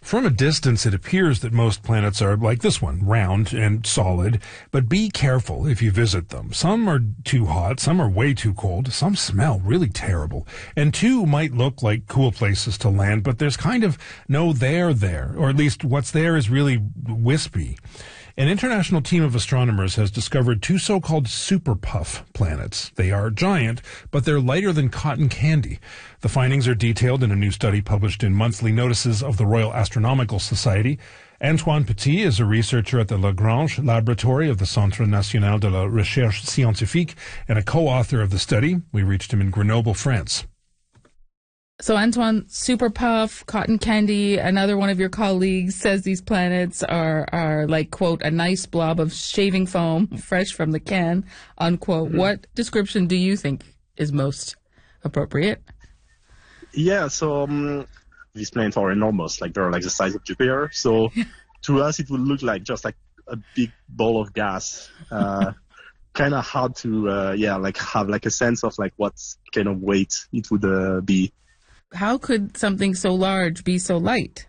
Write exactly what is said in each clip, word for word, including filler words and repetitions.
From a distance, it appears that most planets are like this one, round and solid, but be careful if you visit them. Some are too hot, some are way too cold, some smell really terrible, and two might look like cool places to land, but there's kind of no there there, or at least what's there is really wispy. An international team of astronomers has discovered two so-called super puff planets. They are giant, but they're lighter than cotton candy. The findings are detailed in a new study published in Monthly Notices of the Royal Astronomical Society. Antoine Petit is a researcher at the Lagrange Laboratory of the Centre National de la Recherche Scientifique and a co-author of the study. We reached him in Grenoble, France. So, Antoine, super puff, cotton candy, another one of your colleagues says these planets are, are like, quote, a nice blob of shaving foam fresh from the can, unquote. Mm-hmm. What description do you think is most appropriate? Yeah, so um, these planets are enormous, like they're like the size of Jupiter. So to us, it would look like just like a big ball of gas. Uh, kind of hard to, uh, yeah, like have like a sense of like what kind of weight it would uh, be. How could something so large be so light?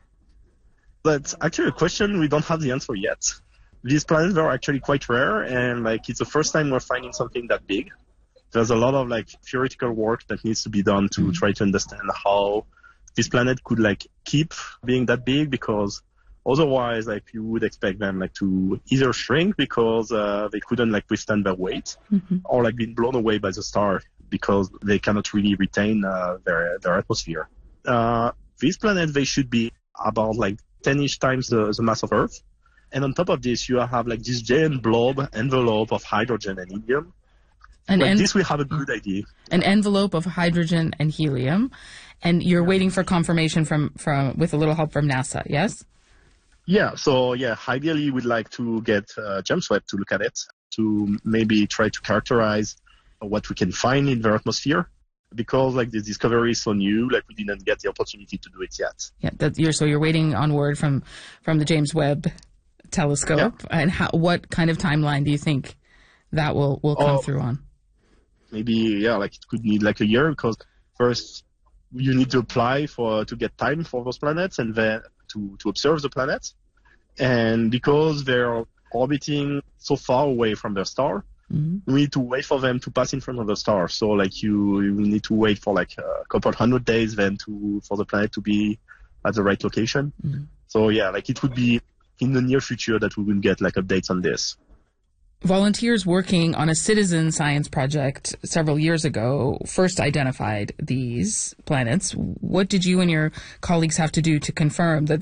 That's actually a question we don't have the answer yet. These planets are actually quite rare, and like it's the first time we're finding something that big. There's a lot of like theoretical work that needs to be done to mm-hmm. try to understand how this planet could like keep being that big, because otherwise like you would expect them like to either shrink because uh, they couldn't like withstand their weight, mm-hmm. or like being blown away by the star because they cannot really retain uh, their their atmosphere. Uh, these planets, they should be about like ten-ish times the, the mass of Earth. And on top of this, you have like this giant blob envelope of hydrogen and helium. And like en- this, we have a good idea. An envelope of hydrogen and helium. And you're waiting for confirmation from, from with a little help from NASA, yes? Yeah, so yeah, ideally we'd like to get uh, James Webb to look at it, to maybe try to characterize what we can find in their atmosphere, because like the discovery is so new, like we didn't get the opportunity to do it yet. Yeah, that you're so you're waiting on word from from the James Webb telescope, yeah. And how, what kind of timeline do you think that will will come oh, through on? Maybe yeah, like it could need like a year, because first you need to apply for to get time for those planets, and then to to observe the planets, and because they're orbiting so far away from their star. Mm-hmm. We need to wait for them to pass in front of the star. So, like, you, you need to wait for, like, a couple hundred days then to for the planet to be at the right location. Mm-hmm. So, yeah, like, it would be in the near future that we will get, like, updates on this. Volunteers working on a citizen science project several years ago first identified these planets. What did you and your colleagues have to do to confirm that